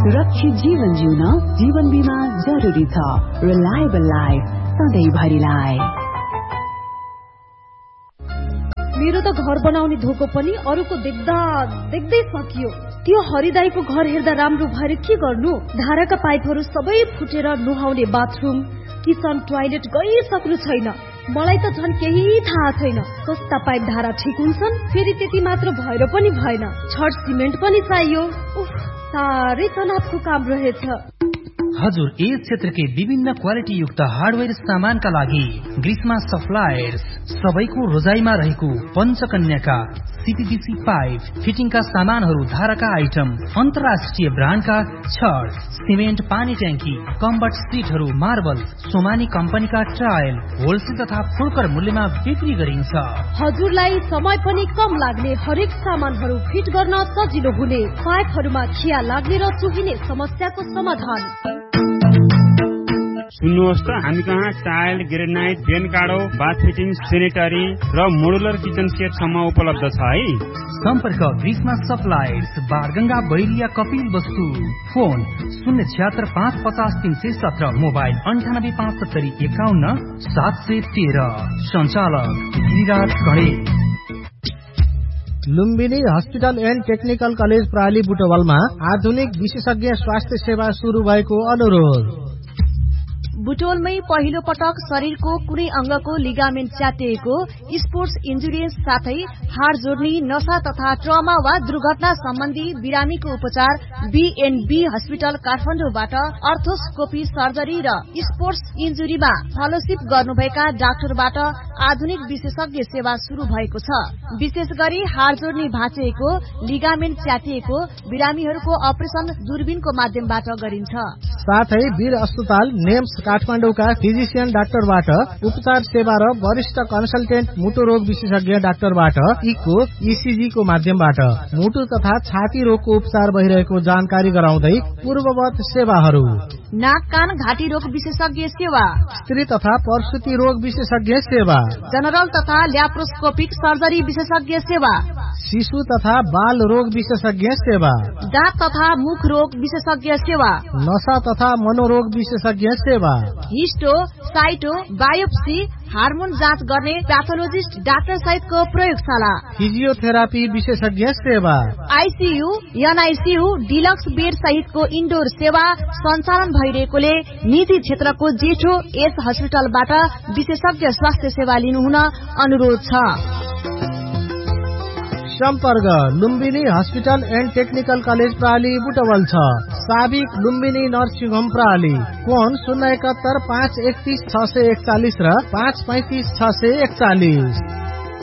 सुरक्षित जीवन जिउन जीवन बीमा जरुरी छ। Reliable life सधैँभरिलाई। मेरो त घर बनाउने धोको पनि अरूको देख्दा देख्दै सकियो। त्यो हरिदाईको घर हेर्दा राम्रो भएर के गर्नु? धाराका पाइपहरू सबै फुटेर नुहाउने बाथरुम किचन टोयलेट गइसक्नु छैन। मलाई त झन् केही थाहा छैन। सस्ता पाइप धारा ठिक हुन्छन्, फेरि त्यति मात्र भएर पनि भएन, छड सिमेन्ट पनि चाहियो। साह्रै तनावको काम रहेछ। हजुर, यस क्षेत्रकै विभिन्न क्वालिटी युक्त हार्डवेयर सामानका लागि ग्रीष्मा सप्लायर्स सबैको रोजाइमा रहेको पञ्चकन्याका सीपीवीसी पाइप फिटिङका सामानहरू, धाराका आइटम, अन्तर्राष्ट्रिय ब्रान्डका छड, सिमेन्ट, पानी ट्याङ्की, कम्बट सिटहरू, मार्बल, सोमानी कम्पनीका टाइल होलसेल तथा फुलकर मूल्यमा बिक्री गरिन्छ। हजुरलाई समय पनि कम लाग्ने, हरेक सामानहरू फिट गर्न सजिलो हुने, पाइपहरूमा खिया लाग्ने र चुहिने समस्याको समाधान। सुन्नुहोस् त, हामी कहाँ टाइल, ग्रेनाइट, बेन काडो, बाथ फिटिङ, सेनेटरी र मोडुलर किचन सेट सम्म उपलब्ध छ है। सम्पर्क ग्रीष्मा सप्लायर्स, बारगंगा, बैरिया, कपिल वस्तु। Phone 076-550-317, mobile 98-570-51-713। सञ्चालक Giriraj Ganesh. Lumbini hospital and technical college प्राली बुटवलमा आधुनिक विशेषज्ञ स्वास्थ्य सेवा शुरू भएको अनुरोध। बुटोलमै पहिलो पटक शरीरको कुनै अंगको लिगामेन्ट च्यातिएको, स्पोर्ट्स इन्जुरियन्स साथै हाड जोड्नी, नशा तथा ट्रमा वा दुर्घटना सम्बन्धी बिरामीको उपचार बीएनबी हस्पिटल काठमाडौँबाट अर्थोस्कोपी सर्जरी र स्पोर्ट्स इन्जुरीमा फेलोशिप गर्नुभएका डाक्टरबाट आधुनिक विशेषज्ञ सेवा शुरू भएको छ। विशेष गरी हाड जोड्नी भाँचिएको, लिगामेन्ट च्यातिएको बिरामीहरूको अपरेसन दूरबीनको माध्यमबाट गरिन्छ। साथै वीर अस्पताल नेम्स काठमाडौँका फिजिशियन डाक्टरबाट उपचार सेवा र वरिष्ठ कन्सल्टेन्ट मुटु रोग विशेषज्ञ डाक्टरबाट इको, ईसीजी को माध्यमबाट मुटु तथा छाती रोगको उपचार भइरहेको जानकारी गराउँदै पूर्ववत सेवाहरू। नाक कान घाँटी रोग विशेषज्ञ सेवा, स्त्री तथा प्रसुति रोग विशेषज्ञ सेवा, जनरल तथा ल्याप्रोस्कोपिक सर्जरी विशेषज्ञ सेवा, शिशु तथा बाल रोग विशेषज्ञ सेवा, दाँत तथा मुख रोग विशेषज्ञ सेवा, नशा तथा मनोरोग विशेषज्ञ सेवा, हिस्टो, साइटो, बायोप्सी, हार्मोन जाँच गर्ने प्याथोलोजिस्ट डाक्टर सहितको प्रयोगशाला, फिजियोथेरापी विशेषज्ञ सेवा, आईसीयू, एनआईसीयू, डिलक्स बेड सहितको इन्डोर सेवा सञ्चालन भइरहेकोले निजी क्षेत्रको जेठो एस हस्पिटलबाट विशेषज्ञ स्वास्थ्य सेवा लिनुहुन अनुरोध छ। सम्पर्क Lumbini hospital and technical college प्राली Butwal छ। साबिक लुम्बिनी नर्सिङ होम प्राली। फोन 071 531 641 र 535 641।